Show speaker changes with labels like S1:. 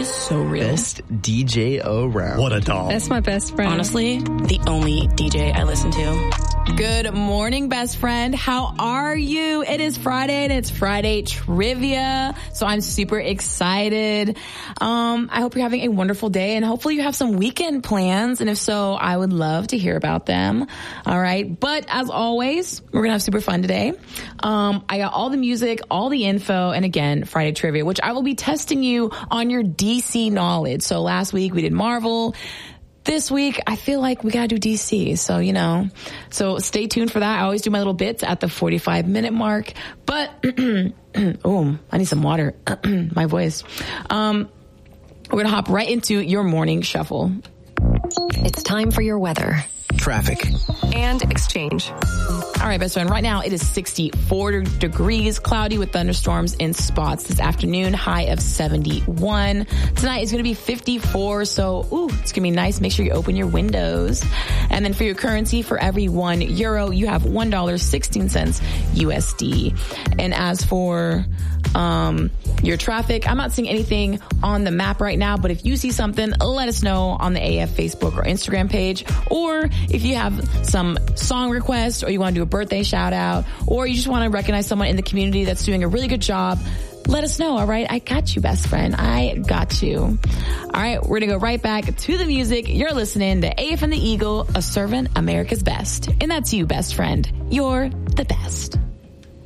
S1: is so real.
S2: Best DJ around.
S3: What a doll.
S4: That's my best friend.
S1: Honestly, the only DJ I listen to.
S5: Good morning, best friend. How are you? It is Friday and it's Friday trivia. So I'm super excited. I hope you're having a wonderful day and hopefully you have some weekend plans. And if so, I would love to hear about them. All right. But as always, we're going to have super fun today. I got all the music, all the info, and again, Friday trivia, which I will be testing you on your DC knowledge. So last week we did Marvel. This week, I feel like we gotta do DC, so stay tuned for that. I always do my little bits at the 45-minute mark, but, oh, I need some water, my voice. We're gonna hop right into your morning shuffle.
S6: It's time for your weather.
S2: Traffic.
S6: And exchange.
S5: All right, best friend. Right now, it is 64 degrees, cloudy with thunderstorms in spots this afternoon, high of 71. Tonight is going to be 54, so, it's going to be nice. Make sure you open your windows. And then for your currency, for every €1, you have $1.16 USD. And as for your traffic, I'm not seeing anything on the map right now, but if you see something, let us know on the AF Facebook or Instagram page, or if you have some song requests or you want to do a birthday shout out, or you just want to recognize someone in the community that's doing a really good job, let us know. All right. I got you, best friend. I got you. All right. We're going to go right back to the music. You're listening to AF and the Eagle, a serving America's best. And that's you, best friend. You're the best.